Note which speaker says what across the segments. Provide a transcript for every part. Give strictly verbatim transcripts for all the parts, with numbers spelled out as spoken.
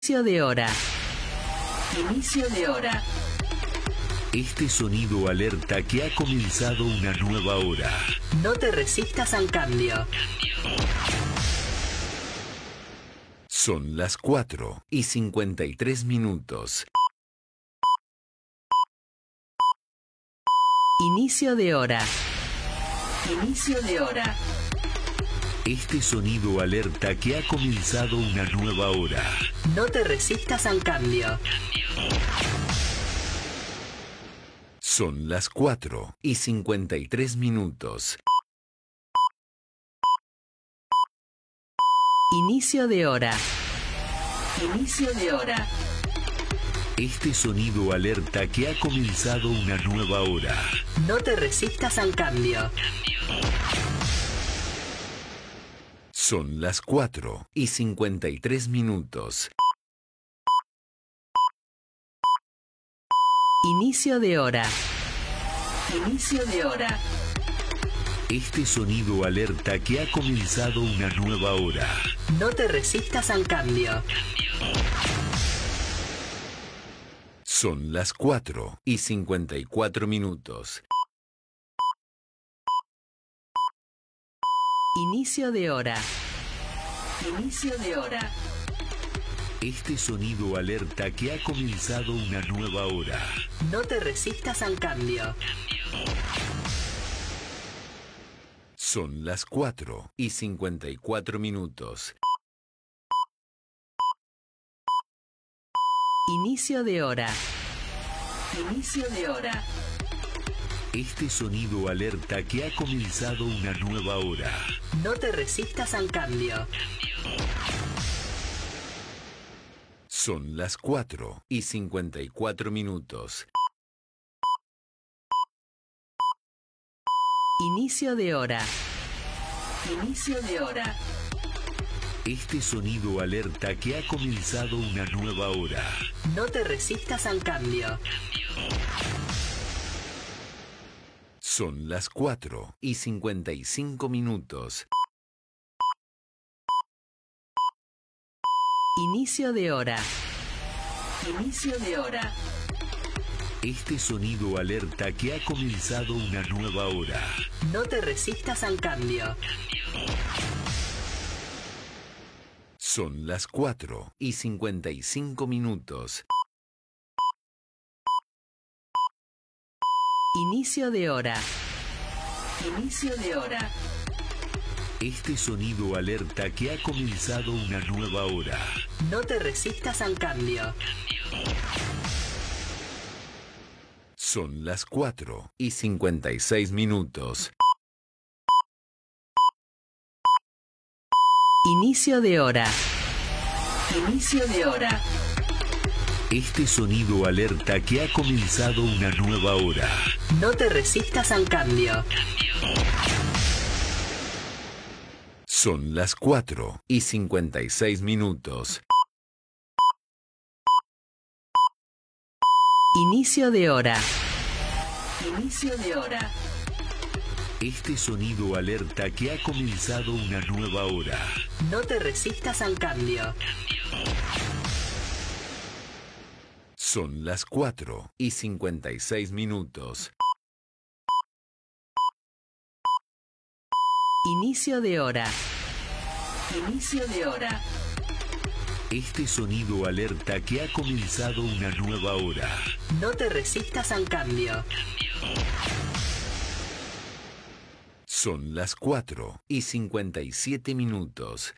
Speaker 1: Inicio de hora. Inicio de hora.
Speaker 2: Este sonido alerta que ha comenzado una nueva hora.
Speaker 1: No te resistas al cambio.
Speaker 2: Son las cuatro y cincuenta y tres minutos.
Speaker 1: Inicio de hora. Inicio de hora.
Speaker 2: Este sonido alerta que ha comenzado una nueva hora.
Speaker 1: No te resistas al cambio.
Speaker 2: Son las cuatro y cincuenta y tres minutos.
Speaker 1: Inicio de hora. Inicio de hora.
Speaker 2: Este sonido alerta que ha comenzado una nueva hora.
Speaker 1: No te resistas al cambio.
Speaker 2: Son las cuatro y cincuenta y tres minutos.
Speaker 1: Inicio de hora. Inicio de hora.
Speaker 2: Este sonido alerta que ha comenzado una nueva hora.
Speaker 1: No te resistas al cambio.
Speaker 2: Son las cuatro y cincuenta y cuatro minutos.
Speaker 1: Inicio de hora. Inicio de hora.
Speaker 2: Este sonido alerta que ha comenzado una nueva hora.
Speaker 1: No te resistas al cambio.
Speaker 2: Son las cuatro y cincuenta y cuatro minutos.
Speaker 1: Inicio de hora. Inicio de hora.
Speaker 2: Este sonido alerta que ha comenzado una nueva hora.
Speaker 1: No te resistas al cambio.
Speaker 2: Son las cuatro y cincuenta y cuatro minutos.
Speaker 1: Inicio de hora. Inicio de hora.
Speaker 2: Este sonido alerta que ha comenzado una nueva hora.
Speaker 1: No te resistas al cambio.
Speaker 2: Son las cuatro y cincuenta y cinco minutos.
Speaker 1: Inicio de hora. Inicio de hora.
Speaker 2: Este sonido alerta que ha comenzado una nueva hora.
Speaker 1: No te resistas al cambio.
Speaker 2: Son las cuatro y cincuenta y cinco minutos.
Speaker 1: Inicio de hora. Inicio de hora.
Speaker 2: Este sonido alerta que ha comenzado una nueva hora.
Speaker 1: No te resistas al cambio.
Speaker 2: Son las cuatro y cincuenta y seis minutos.
Speaker 1: Inicio de hora. Inicio de hora.
Speaker 2: Este sonido alerta que ha comenzado una nueva hora.
Speaker 1: No te resistas al cambio.
Speaker 2: Son las cuatro y cincuenta y seis minutos.
Speaker 1: Inicio de hora. Inicio de hora.
Speaker 2: Este sonido alerta que ha comenzado una nueva hora.
Speaker 1: No te resistas al cambio.
Speaker 2: Son las cuatro y cincuenta y seis minutos.
Speaker 1: Inicio de hora. Inicio de hora.
Speaker 2: Este sonido alerta que ha comenzado una nueva hora.
Speaker 1: No te resistas al cambio.
Speaker 2: Son las cuatro y cincuenta y siete minutos.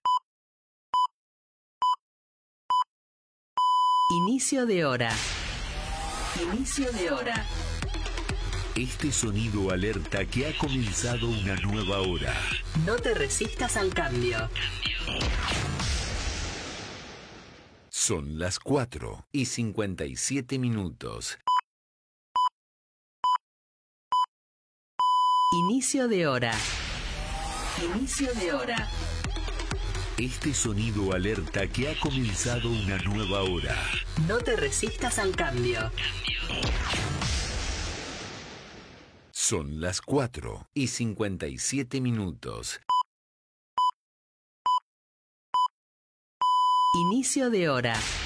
Speaker 1: Inicio de hora. Inicio de hora.
Speaker 2: Este sonido alerta que ha comenzado una nueva hora.
Speaker 1: No te resistas al cambio.
Speaker 2: Son las cuatro y cincuenta y siete minutos.
Speaker 1: Inicio de hora. Inicio de hora.
Speaker 2: Este sonido alerta que ha comenzado una nueva hora.
Speaker 1: No te resistas al cambio.
Speaker 2: Son las cuatro y cincuenta y siete minutos.
Speaker 1: Inicio de hora.